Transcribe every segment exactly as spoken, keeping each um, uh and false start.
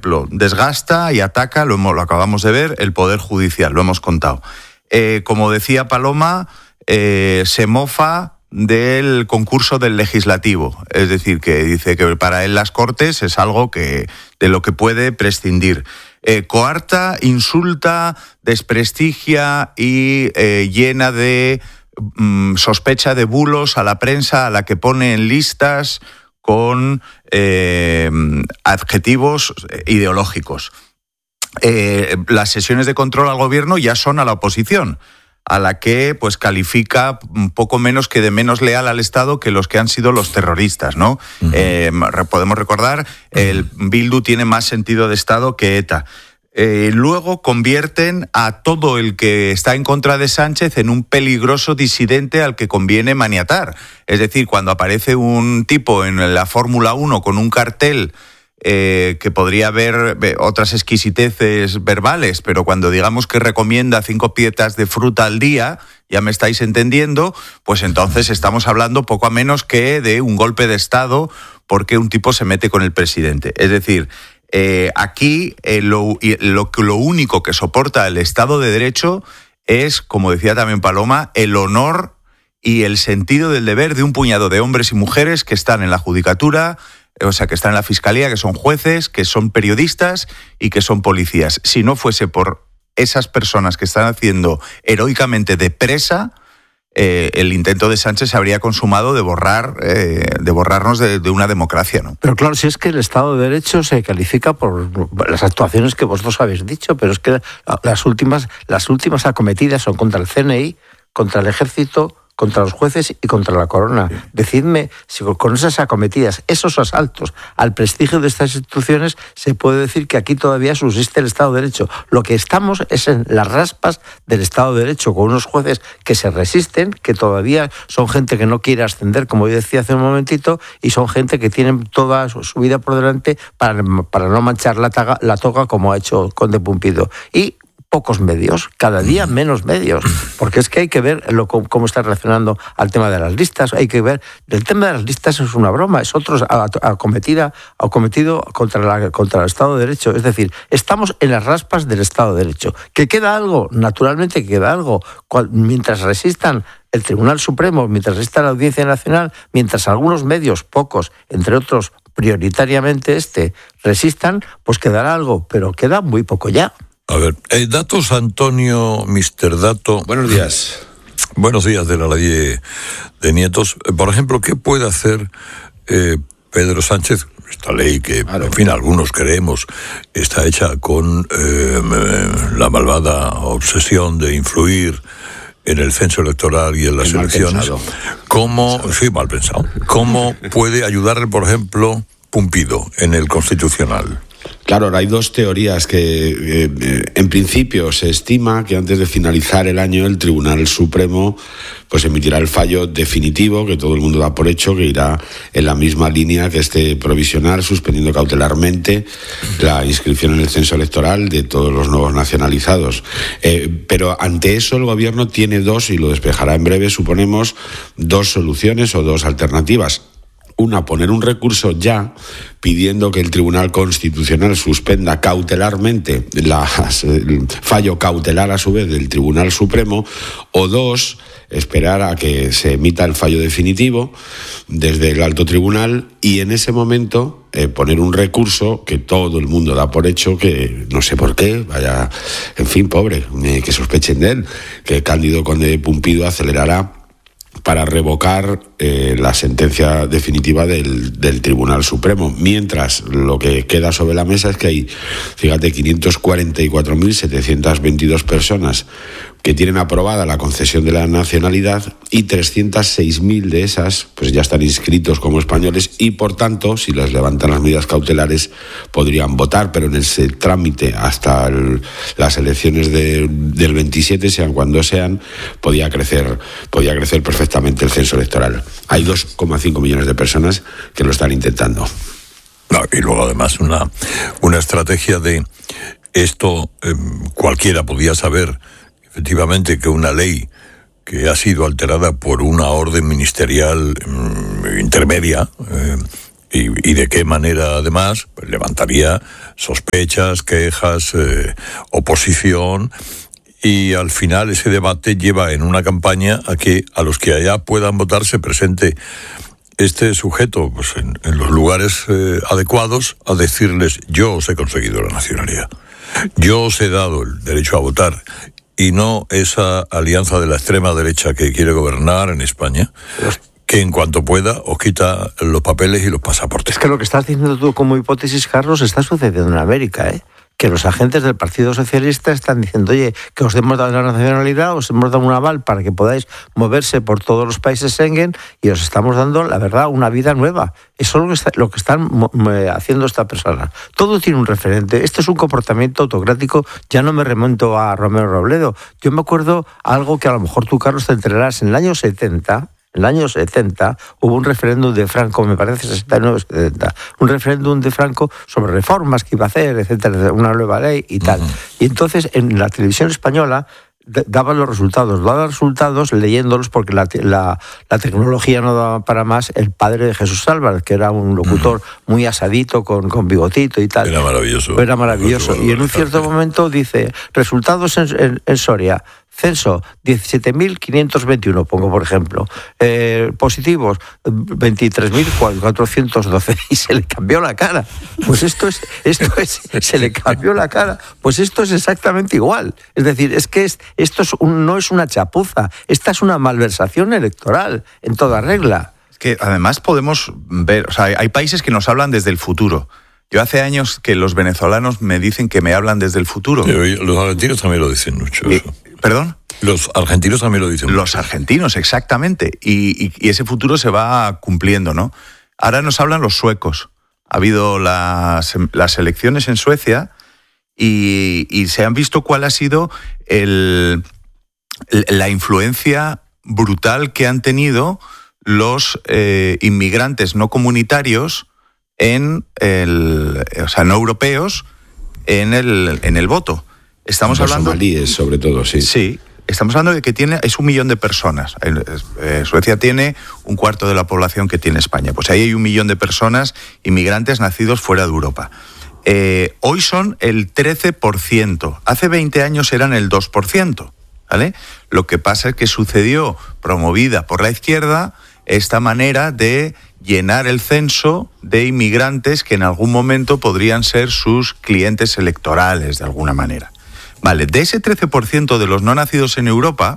ejemplo, desgasta y ataca, lo, hemos, lo acabamos de ver, el Poder Judicial, lo hemos contado. Eh, como decía Paloma, eh, se mofa del concurso del legislativo, es decir, que dice que para él las Cortes es algo que de lo que puede prescindir. Eh, coarta, insulta, desprestigia y eh, llena de mm, sospecha de bulos a la prensa, a la que pone en listas con eh, adjetivos ideológicos. Eh, las sesiones de control al gobierno ya son a la oposición, a la que pues califica un poco menos que de menos leal al Estado que los que han sido los terroristas, ¿no? Uh-huh. Eh, podemos recordar, el Bildu tiene más sentido de Estado que ETA. Eh, luego convierten a todo el que está en contra de Sánchez en un peligroso disidente al que conviene maniatar. Es decir, cuando aparece un tipo en la Fórmula uno con un cartel Eh, que podría haber otras exquisiteces verbales, pero cuando digamos que recomienda cinco piezas de fruta al día, ya me estáis entendiendo, pues entonces estamos hablando poco a menos que de un golpe de Estado porque un tipo se mete con el presidente. Es decir, eh, aquí eh, lo, lo, lo único que soporta el Estado de Derecho es, como decía también Paloma, el honor y el sentido del deber de un puñado de hombres y mujeres que están en la judicatura, o sea, que están en la fiscalía, que son jueces, que son periodistas y que son policías. Si no fuese por esas personas que están haciendo heroicamente de presa, eh, el intento de Sánchez se habría consumado de borrar, eh, de borrarnos de, de una democracia, ¿no? Pero claro, si es que el Estado de Derecho se califica por las actuaciones que vosotros habéis dicho, pero es que las últimas, las últimas acometidas son contra el C N I, contra el Ejército, contra los jueces y contra la corona. Sí. Decidme si con esas acometidas, esos asaltos al prestigio de estas instituciones, se puede decir que aquí todavía subsiste el Estado de Derecho. Lo que estamos es en las raspas del Estado de Derecho, con unos jueces que se resisten, que todavía son gente que no quiere ascender, como yo decía hace un momentito, y son gente que tienen toda su vida por delante para, para no manchar la, taga, la toga como ha hecho Conde Pumpido. Y pocos medios, cada día menos medios, porque es que hay que ver lo, cómo está reaccionando al tema de las listas, hay que ver, el tema de las listas es una broma, es otro acometida, acometido contra, la, contra el Estado de Derecho, es decir, estamos en las raspas del Estado de Derecho. ¿Que queda algo? Naturalmente queda algo, mientras resistan el Tribunal Supremo, mientras resista la Audiencia Nacional, mientras algunos medios, pocos, entre otros prioritariamente este, resistan, pues quedará algo, pero queda muy poco ya. A ver, eh, datos, Antonio, mister Dato. Buenos días. Buenos días de la ley de, de Nietos. Por ejemplo, ¿qué puede hacer eh, Pedro Sánchez? Esta ley que, claro, en fin, algunos creemos está hecha con eh, la malvada obsesión de influir en el censo electoral y en las elecciones. ¿Cómo, sí, mal pensado. ¿Cómo puede ayudar, por ejemplo, Pumpido en el Constitucional? Claro, ahora hay dos teorías que, eh, en principio, se estima que antes de finalizar el año el Tribunal Supremo pues emitirá el fallo definitivo, que todo el mundo da por hecho, que irá en la misma línea que este provisional, suspendiendo cautelarmente la inscripción en el censo electoral de todos los nuevos nacionalizados. Eh, pero ante eso el Gobierno tiene dos, y lo despejará en breve, suponemos, dos soluciones o dos alternativas. Una, poner un recurso ya pidiendo que el Tribunal Constitucional suspenda cautelarmente la, el fallo cautelar a su vez del Tribunal Supremo, o dos, esperar a que se emita el fallo definitivo desde el alto tribunal y en ese momento eh, poner un recurso que todo el mundo da por hecho, que no sé por qué, vaya, en fin, pobre, eh, que sospechen de él, que Cándido Conde Pumpido acelerará para revocar eh, la sentencia definitiva del, del Tribunal Supremo. Mientras, lo que queda sobre la mesa es que hay, fíjate, quinientas cuarenta y cuatro mil setecientas veintidós personas que tienen aprobada la concesión de la nacionalidad y trescientas seis mil de esas pues ya están inscritos como españoles y, por tanto, si les levantan las medidas cautelares, podrían votar, pero en ese trámite hasta el, las elecciones de, del veintisiete, sean cuando sean, podía crecer, podía crecer perfectamente el censo electoral. Hay dos coma cinco millones de personas que lo están intentando. No, y luego, además, una, una estrategia de esto, eh, cualquiera podía saber efectivamente que una ley que ha sido alterada por una orden ministerial mmm, intermedia, eh, Y, y de qué manera, además, pues levantaría sospechas, quejas, eh, oposición, y al final ese debate lleva en una campaña a que a los que allá puedan votar se presente este sujeto pues en, en los lugares eh, adecuados a decirles: yo os he conseguido la nacionalidad, yo os he dado el derecho a votar, y no esa alianza de la extrema derecha que quiere gobernar en España, que en cuanto pueda os quita los papeles y los pasaportes. Es que lo que estás diciendo tú como hipótesis, Carlos, está sucediendo en América, ¿eh? Que los agentes del Partido Socialista están diciendo: oye, que os hemos dado la nacionalidad, os hemos dado un aval para que podáis moverse por todos los países Schengen y os estamos dando, la verdad, una vida nueva. Eso es lo que, está, lo que están haciendo esta persona. Todo tiene un referente. Este es un comportamiento autocrático. Ya no me remonto a Romero Robledo. Yo me acuerdo algo que a lo mejor tú, Carlos, te enterarás. En el año setenta... En el año setenta hubo un referéndum de Franco, me parece, sesenta y nueve setenta, un referéndum de Franco sobre reformas que iba a hacer, etcétera, una nueva ley y tal. Uh-huh. Y entonces en la televisión española daban los resultados, daban los resultados leyéndolos porque la, la, la tecnología no daba para más. El padre de Jesús Álvarez, que era un locutor uh-huh. muy asadito, con, con bigotito y tal. Era maravilloso. Era maravilloso. Y en un cierto momento dice: resultados en, en, en Soria. Censo, diecisiete mil quinientos veintiuno, pongo por ejemplo. Eh, positivos, veintitrés mil cuatrocientos doce. Y se le cambió la cara. Pues esto es, esto es, se le cambió la cara. Pues esto es exactamente igual. Es decir, es que es, esto es un, no es una chapuza. Esta es una malversación electoral, en toda regla. Es que además podemos ver, o sea, hay países que nos hablan desde el futuro. Yo hace años que los venezolanos me dicen que me hablan desde el futuro. Pero los argentinos también lo dicen mucho. Eh, ¿Perdón? Los argentinos también lo dicen mucho. Los argentinos, exactamente. Y, y, y ese futuro se va cumpliendo, ¿no? Ahora nos hablan los suecos. Ha habido las, las elecciones en Suecia y, y se han visto cuál ha sido el, la influencia brutal que han tenido los eh, inmigrantes no comunitarios en el, o sea, no europeos, en el, en el voto. Estamos los hablando... somalíes, sobre todo, sí. Sí, estamos hablando de que tiene, es un millón de personas. Eh, Suecia tiene un cuarto de la población que tiene España. Pues ahí hay un millón de personas, inmigrantes nacidos fuera de Europa. Eh, hoy son el trece por ciento. Hace veinte años eran el dos por ciento. ¿Vale? Lo que pasa es que sucedió, promovida por la izquierda, esta manera de llenar el censo de inmigrantes que en algún momento podrían ser sus clientes electorales, de alguna manera. Vale, de ese trece por ciento de los no nacidos en Europa,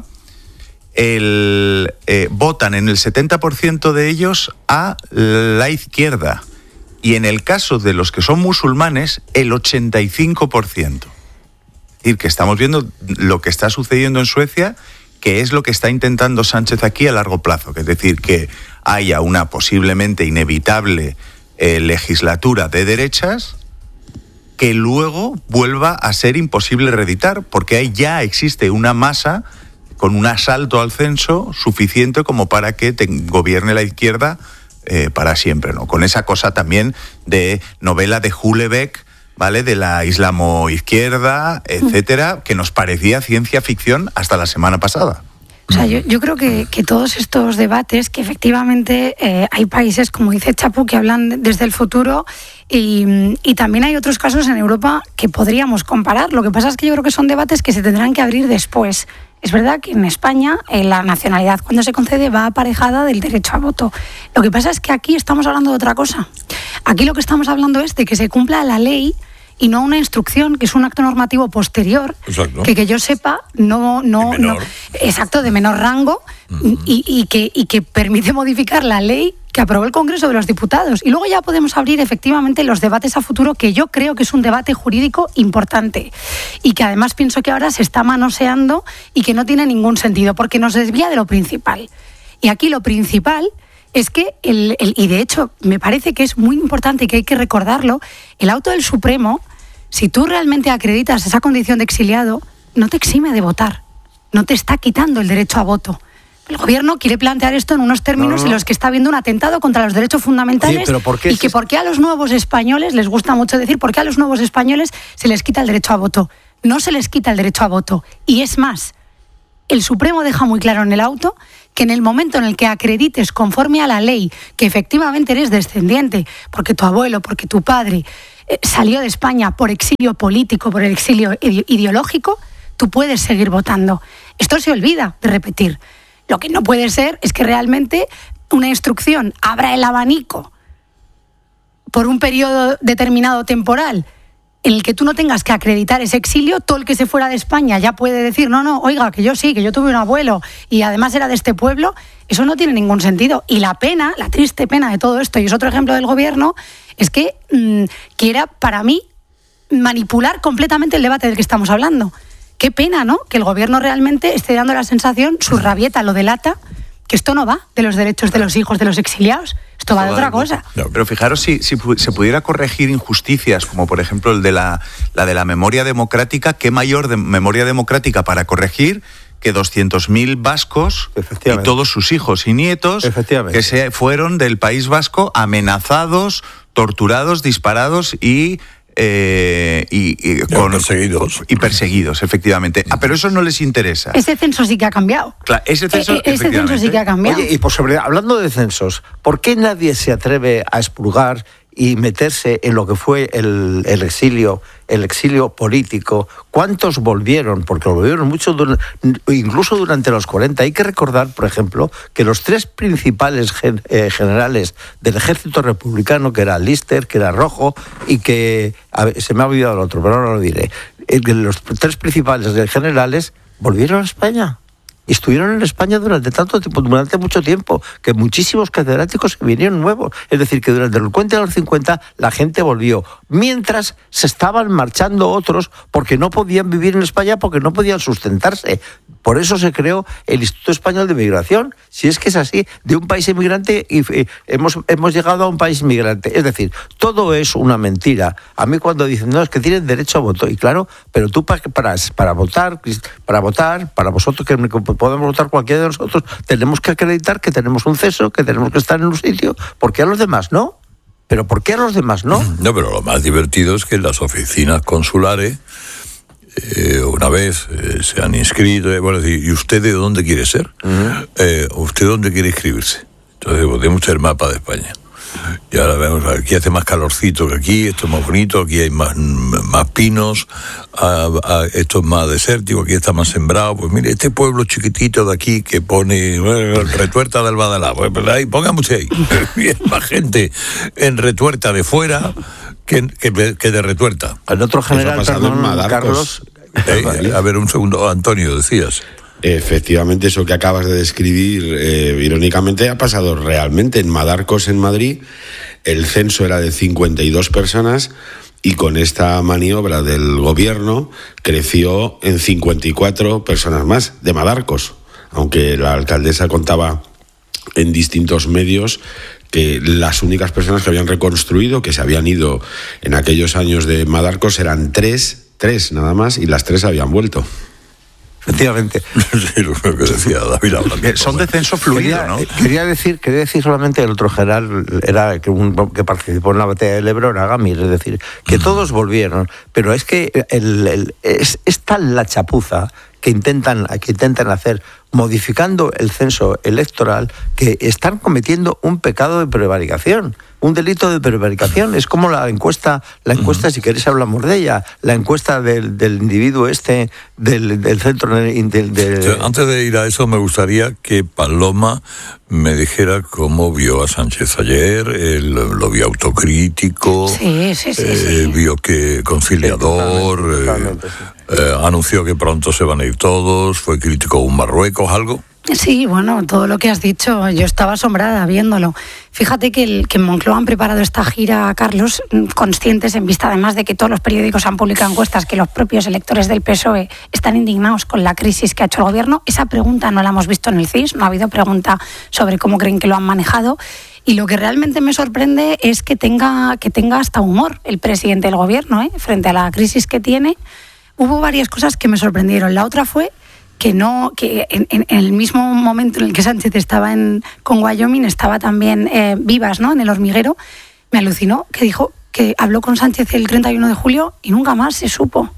el, eh, votan en el setenta por ciento de ellos a la izquierda. Y en el caso de los que son musulmanes, el ochenta y cinco por ciento. Es decir, que estamos viendo lo que está sucediendo en Suecia, que es lo que está intentando Sánchez aquí a largo plazo, que es decir, que haya una posiblemente inevitable eh, legislatura de derechas que luego vuelva a ser imposible reeditar, porque ahí ya existe una masa con un asalto al censo suficiente como para que te gobierne la izquierda eh, para siempre, ¿no? Con esa cosa también de novela de Hulebeck, ¿vale? De la islamoizquierda, etcétera, que nos parecía ciencia ficción hasta la semana pasada. O sea, yo, yo creo que, que todos estos debates, que efectivamente eh, hay países, como dice Chapu, que hablan desde el futuro y, y también hay otros casos en Europa que podríamos comparar. Lo que pasa es que yo creo que son debates que se tendrán que abrir después. Es verdad que en España eh, la nacionalidad cuando se concede va aparejada del derecho a voto. Lo que pasa es que aquí estamos hablando de otra cosa. Aquí lo que estamos hablando es de que se cumpla la ley y no una instrucción, que es un acto normativo posterior, exacto, que que yo sepa no no, no exacto, de menor rango, uh-huh, y, y que y que permite modificar la ley que aprobó el Congreso de los Diputados. Y luego ya podemos abrir efectivamente los debates a futuro, que yo creo que es un debate jurídico importante y que además pienso que ahora se está manoseando y que no tiene ningún sentido porque nos desvía de lo principal. Y aquí lo principal es que, el, el, y de hecho me parece que es muy importante y que hay que recordarlo, el auto del Supremo, si tú realmente acreditas esa condición de exiliado, no te exime de votar, no te está quitando el derecho a voto. El gobierno quiere plantear esto en unos términos no, no, no. en los que está habiendo un atentado contra los derechos fundamentales. Sí, pero ¿por qué y que por qué a los nuevos españoles, les gusta mucho decir, por qué a los nuevos españoles se les quita el derecho a voto. No se les quita el derecho a voto. Y es más, el Supremo deja muy claro en el auto que en el momento en el que acredites conforme a la ley que efectivamente eres descendiente, porque tu abuelo, porque tu padre eh, salió de España por exilio político, por el exilio ide- ideológico, tú puedes seguir votando. Esto se olvida de repetir. Lo que no puede ser es que realmente una instrucción abra el abanico por un periodo determinado temporal en el que tú no tengas que acreditar ese exilio. Todo el que se fuera de España ya puede decir, no, no, oiga, que yo sí, que yo tuve un abuelo y además era de este pueblo. Eso no tiene ningún sentido. Y la pena, la triste pena de todo esto, y es otro ejemplo del gobierno, es que mmm, quiera, para mí, manipular completamente el debate del que estamos hablando. Qué pena, ¿no?, que el gobierno realmente esté dando la sensación, su rabieta lo delata, que esto no va de los derechos de los hijos de los exiliados. Esto va de otra cosa. No, pero fijaros si, si se pudiera corregir injusticias, como por ejemplo el de la, la de la memoria democrática, qué mayor de memoria democrática para corregir que doscientos mil vascos y todos sus hijos y nietos que se fueron del País Vasco amenazados, torturados, disparados y... Eh, y, y, con, perseguidos. y perseguidos, efectivamente. Ah, pero eso no les interesa. Ese censo sí que ha cambiado. Claro, ese censo, e- ese censo sí que ha cambiado. Oye, y por sobre, hablando de censos, ¿por qué nadie se atreve a expurgar y meterse en lo que fue el, el exilio, el exilio político? ¿Cuántos volvieron? Porque volvieron muchos, incluso durante los cuarenta. Hay que recordar, por ejemplo, que los tres principales gen, eh, generales del ejército republicano, que era Lister, que era Rojo, y que, a ver, se me ha olvidado el otro, pero ahora lo diré, eh, los tres principales generales volvieron a España. Y estuvieron en España durante tanto tiempo, durante mucho tiempo, que muchísimos catedráticos se vinieron nuevos. Es decir, que durante los cuarenta y los cincuenta la gente volvió, mientras se estaban marchando otros porque no podían vivir en España, porque no podían sustentarse. Por eso se creó el Instituto Español de Migración. Si es que es así, de un país inmigrante y eh, hemos, hemos llegado a un país inmigrante. Es decir, todo es una mentira. A mí cuando dicen, no, es que tienen derecho a voto, y claro, pero tú para, para, para votar, para votar, para vosotros que podemos votar cualquiera de nosotros, tenemos que acreditar que tenemos un ceso, que tenemos que estar en un sitio, porque a los demás no. ¿Pero por qué a los demás no? No, pero lo más divertido es que en las oficinas consulares, eh, una vez eh, se han inscrito, eh, bueno, ¿y usted de dónde quiere ser? Uh-huh. Eh, ¿Usted dónde quiere inscribirse? Entonces, pues, tenemos el mapa de España. Y ahora vemos, aquí hace más calorcito que aquí, esto es más bonito, aquí hay más, más pinos, a, a, esto es más desértico, aquí está más sembrado. Pues mire, este pueblo chiquitito de aquí que pone bueno, Retuerta del Badalá, pues, pues ahí, póngase ahí. Y es más gente en Retuerta de fuera que, que, que de Retuerta. El otro general, perdón, Carlos... Eh, a ver, un segundo, Antonio, decías... Efectivamente, eso que acabas de describir, eh, irónicamente, ha pasado realmente. En Madarcos, en Madrid, el censo era de cincuenta y dos personas y con esta maniobra del gobierno creció en cincuenta y cuatro personas más de Madarcos, aunque la alcaldesa contaba en distintos medios que las únicas personas que habían reconstruido, que se habían ido en aquellos años de Madarcos, eran tres, tres nada más, y las tres habían vuelto. Efectivamente. Sí, lo que decía David. Son de censo fluido, quería, ¿no? Quería decir, quería decir solamente el otro general era que, un, que participó en la batalla del Ebro, era Gamir, es decir, que todos volvieron, pero es que el, el, es, es tal la chapuza que intentan, que intentan hacer modificando el censo electoral que están cometiendo un pecado de prevaricación. Un delito de prevaricación. Es como la encuesta, la encuesta, uh-huh. si queréis hablamos de ella, la encuesta del, del individuo este, del, del centro... Del, del... Antes de ir a eso, me gustaría que Paloma me dijera cómo vio a Sánchez ayer. Él lo vio autocrítico, sí, sí, sí, eh, sí. vio que conciliador, sí, totalmente, totalmente, sí. eh, anunció que pronto se van a ir todos, fue crítico con Marruecos, algo. Sí, bueno, todo lo que has dicho, yo estaba asombrada viéndolo. Fíjate que, el, que en Moncloa han preparado esta gira, Carlos, conscientes en vista además de que todos los periódicos han publicado encuestas que los propios electores del P S O E están indignados con la crisis que ha hecho el gobierno. Esa pregunta no la hemos visto en el C I S, no ha habido pregunta sobre cómo creen que lo han manejado. Y lo que realmente me sorprende es que tenga, que tenga hasta humor el presidente del gobierno, ¿eh? Frente a la crisis que tiene. Hubo varias cosas que me sorprendieron. La otra fue que no que en, en el mismo momento en el que Sánchez estaba en, con Wyoming, estaba también eh, Vivas, ¿no?, en El Hormiguero. Me alucinó que dijo que habló con Sánchez el treinta y uno de julio y nunca más se supo.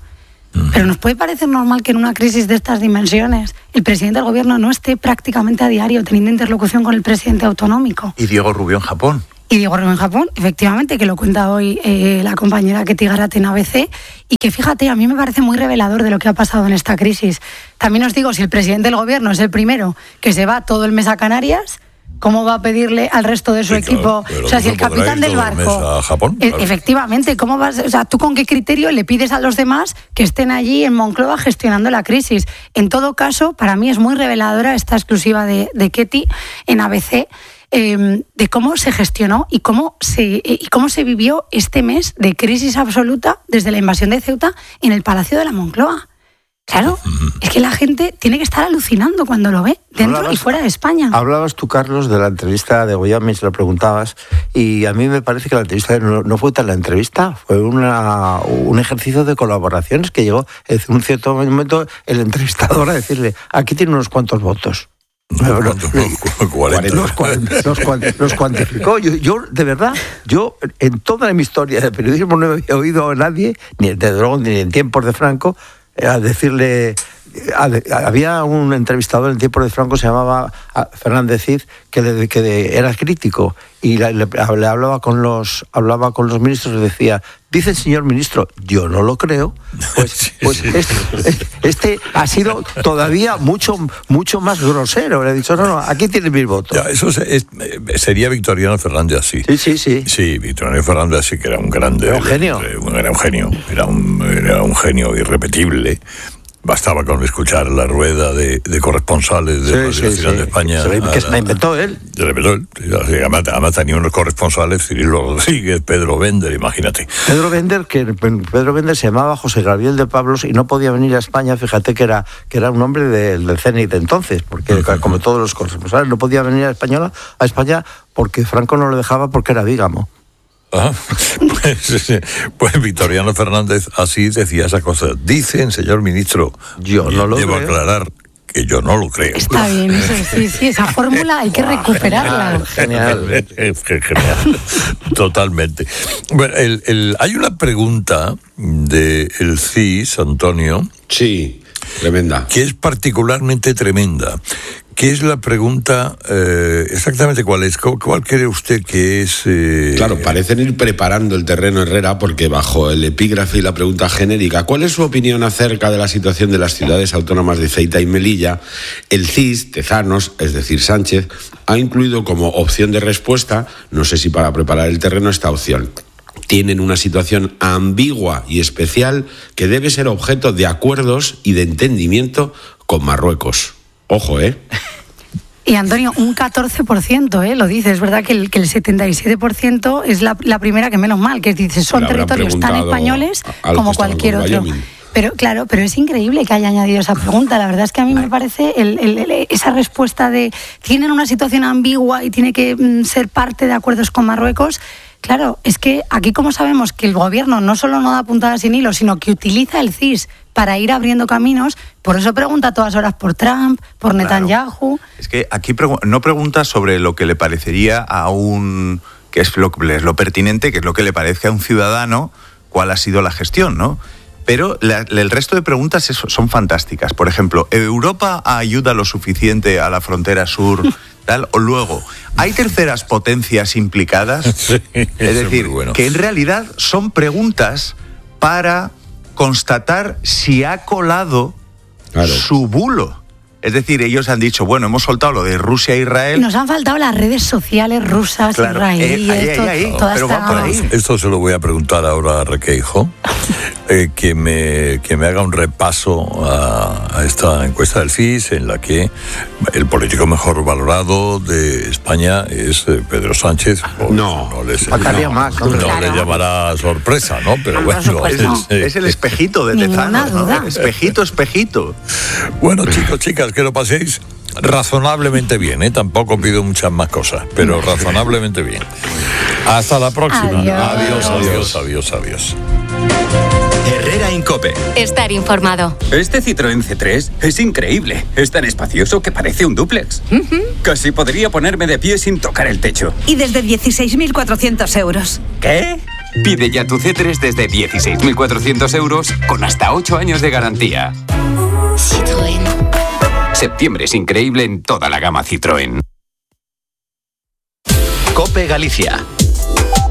Pero nos puede parecer normal que en una crisis de estas dimensiones el presidente del gobierno no esté prácticamente a diario teniendo interlocución con el presidente autonómico. Y Diego Rubio en Japón. Y Diego Rubio en Japón, efectivamente, que lo cuenta hoy eh, la compañera Ketty Garate en A B C, y que fíjate, a mí me parece muy revelador de lo que ha pasado en esta crisis. También os digo, si el presidente del gobierno es el primero que se va todo el mes a Canarias, ¿cómo va a pedirle al resto de su sí, equipo? Claro, o sea, si el capitán del barco... A Japón, e- claro. Efectivamente, ¿cómo vas? O sea, ¿tú con qué criterio le pides a los demás que estén allí en Moncloa gestionando la crisis? En todo caso, para mí es muy reveladora esta exclusiva de, de Ketty en A B C, eh, de cómo se gestionó y cómo se, y cómo se vivió este mes de crisis absoluta desde la invasión de Ceuta en el Palacio de la Moncloa. Claro, es que la gente tiene que estar alucinando cuando lo ve, dentro hablabas, y fuera de España. Hablabas tú, Carlos, de la entrevista de Goyami, se lo preguntabas, y a mí me parece que la entrevista no, no fue tan la entrevista, fue una, un ejercicio de colaboraciones que llegó en un cierto momento el entrevistador a decirle, aquí tiene unos cuantos votos. No, no, no, cuarenta. Los, los, los cuantificó. Yo, yo, de verdad, yo en toda mi historia de periodismo no he oído a nadie, ni de Dragón ni en tiempos de Franco, a decirle... A, a, había un entrevistador en tiempos de Franco, se llamaba Fernández Cid, que, le, que de, era crítico y le, le, le hablaba con los hablaba con los ministros y decía, dice el señor ministro, yo no lo creo. Pues, pues este, este ha sido todavía mucho mucho más grosero. Le he dicho, no, no, aquí tiene mis votos. Ya, eso es, es, sería Victoriano Fernández así. Sí, sí, sí. Sí, Victoriano Fernández sí que era un grande. Era un genio. Era un genio, era un, era un genio irrepetible. Bastaba con escuchar la rueda de, de corresponsales de sí, la sí, Ciudad sí. de España. Se ve que se la inventó él. Se la inventó él. Además, además tenía unos corresponsales, Cirilo Rodríguez, Pedro Bender, imagínate. Pedro Bender, que Pedro Bender se llamaba José Gabriel de Pablos y no podía venir a España, fíjate que era que era un hombre de, del C N I de entonces, porque uh-huh. como todos los corresponsales, no podía venir a España, a España porque Franco no lo dejaba porque era bígamo. Ah, pues, pues Victoriano Fernández así decía esa cosa. Dicen, señor ministro, yo no lo debo creo. aclarar que yo no lo creo. Está bien, eso, sí, sí, esa fórmula hay que wow, recuperarla. Genial, genial. genial. Totalmente. Bueno, el, el, hay una pregunta de el C I S, Antonio. Sí, tremenda. Que es particularmente tremenda. ¿Qué es la pregunta? Eh, exactamente cuál es. ¿Cuál cree usted que es? Eh... Claro, parecen ir preparando el terreno Herrera porque bajo el epígrafe y la pregunta genérica, ¿cuál es su opinión acerca de la situación de las ciudades autónomas de Ceuta y Melilla? El C I S, Tezanos, es decir, Sánchez, ha incluido como opción de respuesta, no sé si para preparar el terreno, esta opción. Tienen una situación ambigua y especial que debe ser objeto de acuerdos y de entendimiento con Marruecos. Ojo, ¿eh? Y Antonio, un catorce por ciento, ¿eh? Lo dice, es verdad que el, que el setenta y siete por ciento es la, la primera que menos mal, que dice, son territorios tan españoles como cualquier otro. Pero claro, pero es increíble que haya añadido esa pregunta. La verdad es que a mí me parece el, el, el, esa respuesta de tienen una situación ambigua y tiene que mm, ser parte de acuerdos con Marruecos. Claro, es que aquí como sabemos que el gobierno no solo no da puntadas sin hilo, sino que utiliza el C I S para ir abriendo caminos, por eso pregunta a todas horas por Trump, por Netanyahu. Claro. Es que aquí pregu- no pregunta sobre lo que le parecería a un... que es lo, es lo pertinente, que es lo que le parezca a un ciudadano, cuál ha sido la gestión, ¿no? Pero la, el resto de preguntas es, son fantásticas. Por ejemplo, ¿Europa ayuda lo suficiente a la frontera sur? Tal, o luego, ¿hay terceras potencias implicadas? Sí, es decir, es bueno. que en realidad son preguntas para constatar si ha colado claro. su bulo. Es decir, ellos han dicho, bueno, hemos soltado lo de Rusia e Israel. Nos han faltado las redes sociales rusas, claro, israelíes, eh, ahí, ahí, ahí, to, toda pero esta... va por ahí. Esto se lo voy a preguntar ahora a Requeijo, eh, que, me, que me haga un repaso a, a esta encuesta del C I S en la que el político mejor valorado de España es eh, Pedro Sánchez. Pues, no, no, les, no, más, no claro. le llamará sorpresa, ¿no? Pero no, bueno, es, no. es el espejito de Tezanos, ¿no? Espejito, espejito. Bueno, chicos, chicas, que lo paséis razonablemente bien, ¿eh? Tampoco pido muchas más cosas, pero razonablemente bien. Hasta la próxima. Adiós, adiós, adiós, adiós. adiós. Herrera en COPE. Estar informado. Este Citroën C tres es increíble. Es tan espacioso que parece un dúplex. Uh-huh. Casi podría ponerme de pie sin tocar el techo. Y desde dieciséis mil cuatrocientos euros. ¿Qué? Pide ya tu C tres desde dieciséis mil cuatrocientos euros con hasta ocho años de garantía. Citroën. Septiembre es increíble en toda la gama Citroën. COPE Galicia.